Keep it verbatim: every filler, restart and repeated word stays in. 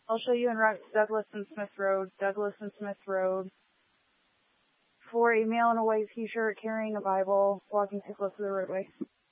I'll show you in Douglas and Smith Road, Douglas and Smith Road, for a male in a white t-shirt carrying a Bible, walking too close to the roadway.